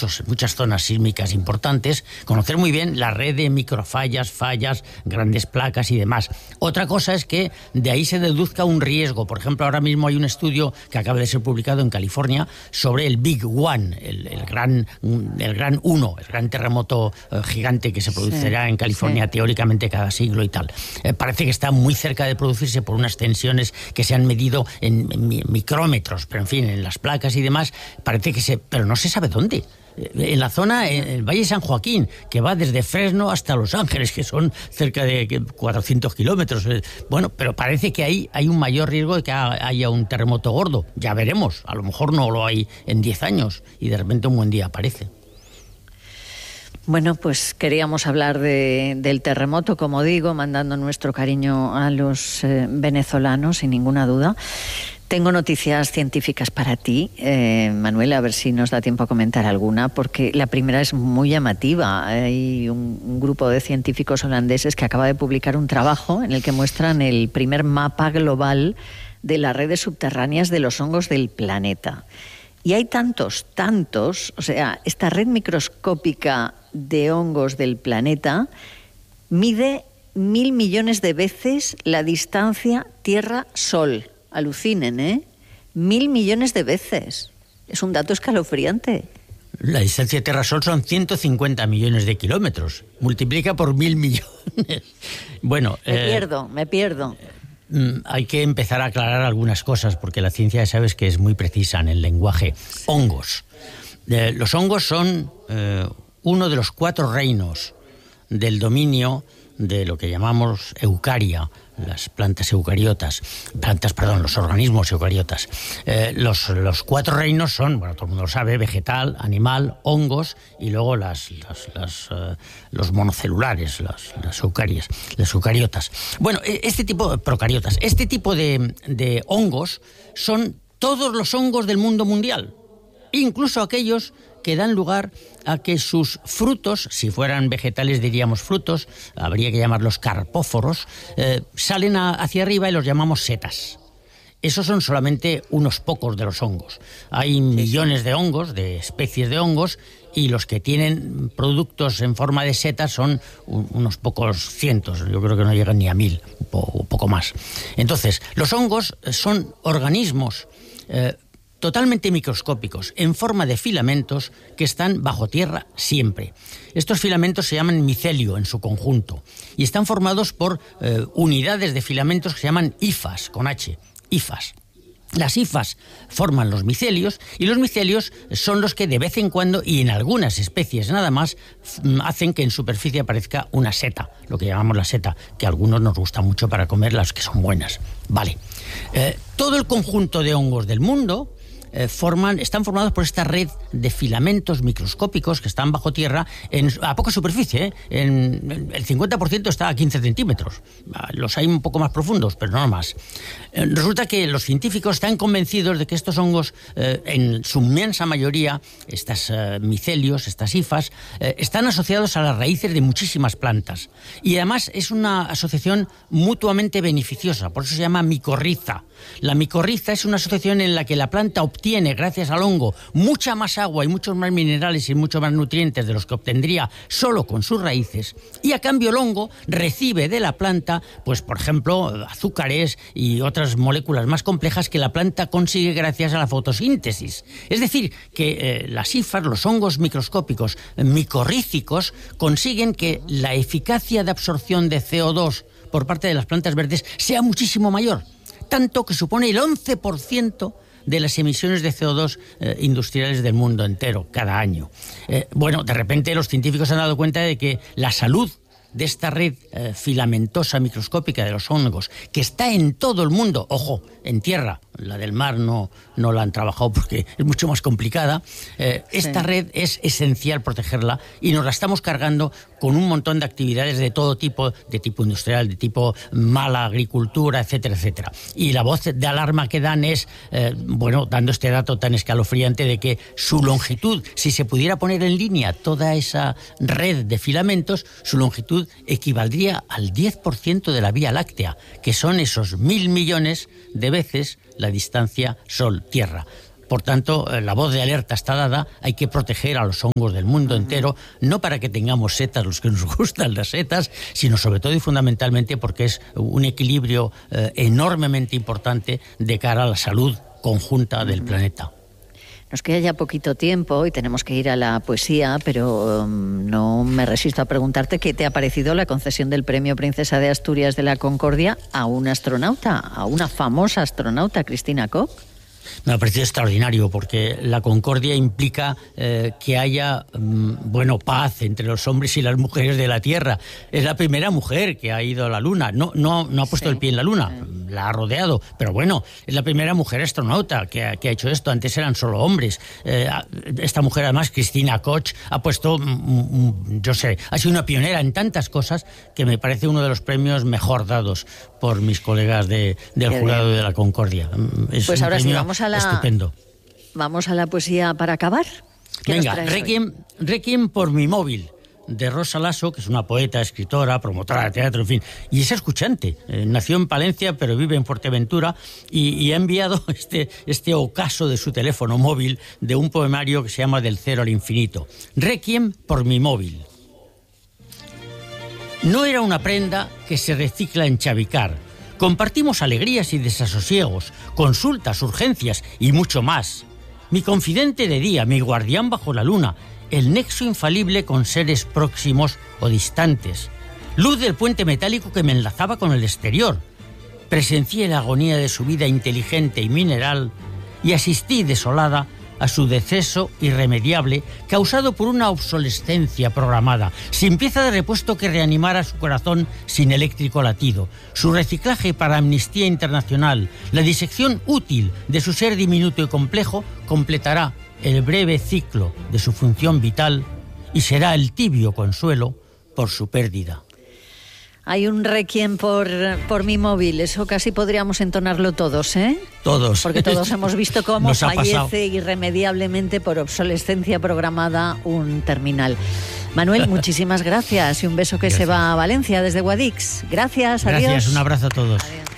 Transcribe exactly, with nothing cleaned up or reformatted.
muchos, muchas zonas sísmicas importantes, conocer muy bien la red de microfallas, fallas, grandes placas y demás. Otra cosa es que de ahí se deduzca un riesgo. Por ejemplo, ahora mismo hay un estudio que acaba de ser publicado en California sobre el Big One, el, el gran el gran uno, el gran terremoto eh, gigante que se producirá sí, en California sí. teóricamente cada siglo y tal. Eh, parece que está muy cerca de producirse por unas tensiones que se han medido en, en micrómetros, pero en fin, en las placas y demás, parece que se... pero no se sabe dónde. En la zona, en el Valle de San Joaquín, que va desde Fresno hasta Los Ángeles, que son cerca de cuatrocientos kilómetros. Bueno, pero parece que ahí hay un mayor riesgo de que haya un terremoto gordo. Ya veremos, a lo mejor no lo hay en diez años y de repente un buen día aparece. Bueno, pues queríamos hablar de, del terremoto, como digo, mandando nuestro cariño a los eh, venezolanos, sin ninguna duda. Tengo noticias científicas para ti, eh, Manuel, a ver si nos da tiempo a comentar alguna, porque la primera es muy llamativa. Hay un, un grupo de científicos holandeses que acaba de publicar un trabajo en el que muestran el primer mapa global de las redes subterráneas de los hongos del planeta. Y hay tantos, tantos, o sea, esta red microscópica de hongos del planeta mide mil millones de veces la distancia Tierra-Sol. Alucinen, ¿eh? Mil millones de veces. Es un dato escalofriante. La distancia Tierra-Sol son ciento cincuenta millones de kilómetros. Multiplica por mil millones. Bueno... Me eh, pierdo, me pierdo. Eh, hay que empezar a aclarar algunas cosas, porque la ciencia ya sabes que es muy precisa en el lenguaje. Hongos. Eh, los hongos son eh, uno de los cuatro reinos del dominio de lo que llamamos eucaria, las plantas eucariotas, plantas, perdón, los organismos eucariotas. Eh, los, los cuatro reinos son, bueno, todo el mundo lo sabe, vegetal, animal, hongos y luego las, las, las, uh, los monocelulares, las, las eucarias, las eucariotas. Bueno, este tipo, procariotas, este tipo de, de hongos son todos los hongos del mundo mundial, incluso aquellos que dan lugar a que sus frutos, si fueran vegetales diríamos frutos, habría que llamarlos carpóforos, eh, salen a, hacia arriba y los llamamos setas. Esos son solamente unos pocos de los hongos. Hay millones de hongos, de especies de hongos, y los que tienen productos en forma de setas son un, unos pocos cientos, yo creo que no llegan ni a mil, o po, poco más. Entonces, los hongos son organismos eh, totalmente microscópicos, en forma de filamentos que están bajo tierra siempre. Estos filamentos se llaman micelio en su conjunto y están formados por eh, unidades de filamentos que se llaman hifas, con H, hifas. Las hifas forman los micelios y los micelios son los que de vez en cuando, y en algunas especies nada más, hacen que en superficie aparezca una seta, lo que llamamos la seta, que a algunos nos gusta mucho para comer, las que son buenas. Vale. Eh, todo el conjunto de hongos del mundo Eh, forman, están formados por esta red de filamentos microscópicos que están bajo tierra en, a poca superficie, ¿eh? en, el cincuenta por ciento está a quince centímetros. Los hay un poco más profundos, pero no más. Eh, resulta que los científicos están convencidos de que estos hongos, eh, en su inmensa mayoría, estos eh, micelios, estas hifas, eh, están asociados a las raíces de muchísimas plantas. Y además es una asociación mutuamente beneficiosa, por eso se llama micorriza. La micorriza es una asociación en la que la planta obtiene, gracias al hongo, mucha más agua y muchos más minerales y muchos más nutrientes de los que obtendría solo con sus raíces, y a cambio el hongo recibe de la planta, pues por ejemplo, azúcares y otras moléculas más complejas que la planta consigue gracias a la fotosíntesis. Es decir, que eh, las hifas, los hongos microscópicos micorrícicos, consiguen que la eficacia de absorción de C O dos por parte de las plantas verdes sea muchísimo mayor, tanto que supone el once por ciento de las emisiones de C O dos eh, industriales del mundo entero cada año. Eh, bueno, de repente los científicos se han dado cuenta de que la salud de esta red eh, filamentosa microscópica de los hongos, que está en todo el mundo, ojo, en tierra, la del mar no, no la han trabajado porque es mucho más complicada, eh, sí. Esta red es esencial protegerla y nos la estamos cargando con un montón de actividades de todo tipo, de tipo industrial, de tipo mala agricultura, etcétera, etcétera. Y la voz de alarma que dan es, eh, bueno, dando este dato tan escalofriante de que su longitud, si se pudiera poner en línea toda esa red de filamentos, su longitud equivaldría al diez por ciento de la Vía Láctea, que son esos mil millones de veces la distancia Sol-Tierra. Por tanto, la voz de alerta está dada, hay que proteger a los hongos del mundo entero, no para que tengamos setas los que nos gustan las setas, sino sobre todo y fundamentalmente porque es un equilibrio eh, enormemente importante de cara a la salud conjunta del planeta. Nos queda ya poquito tiempo y tenemos que ir a la poesía, pero um, no me resisto a preguntarte qué te ha parecido la concesión del Premio Princesa de Asturias de la Concordia a una astronauta, a una famosa astronauta, Cristina Koch. Me ha parecido extraordinario porque la concordia implica eh, que haya, mm, bueno, paz entre los hombres y las mujeres de la Tierra. Es la primera mujer que ha ido a la Luna. No, no, no ha puesto sí. el pie en la Luna, sí. la ha rodeado. Pero bueno, es la primera mujer astronauta que ha, que ha hecho esto. Antes eran solo hombres. Eh, esta mujer, además, Cristina Koch, ha puesto, mm, yo sé, ha sido una pionera en tantas cosas que me parece uno de los premios mejor dados por mis colegas de, del Qué jurado bien. de la Concordia. Es pues ahora sí, vamos a la, estupendo. Vamos a la poesía para acabar. Venga, Requiem, Requiem por mi móvil, de Rosa Lasso, que es una poeta, escritora, promotora de teatro, en fin, y es escuchante. Eh, nació en Palencia, pero vive en Fuerteventura, y, y ha enviado este, este ocaso de su teléfono móvil de un poemario que se llama Del cero al infinito. Requiem por mi móvil. No era una prenda que se recicla en Chavicar. Compartimos alegrías y desasosiegos, consultas, urgencias y mucho más. Mi confidente de día, mi guardián bajo la luna, el nexo infalible con seres próximos o distantes. Luz del puente metálico que me enlazaba con el exterior. Presencié la agonía de su vida inteligente y mineral y asistí desolada a su deceso irremediable causado por una obsolescencia programada, sin pieza de repuesto que reanimara su corazón sin eléctrico latido. Su reciclaje para Amnistía Internacional, la disección útil de su ser diminuto y complejo, completará el breve ciclo de su función vital y será el tibio consuelo por su pérdida. Hay un requiem por, por mi móvil, eso casi podríamos entonarlo todos, ¿eh? Todos. Porque todos hemos visto cómo fallece irremediablemente por obsolescencia programada un terminal. Manuel, muchísimas gracias y un beso que gracias. se va a Valencia desde Guadix. Gracias, adiós. Gracias, un abrazo a todos. Adiós.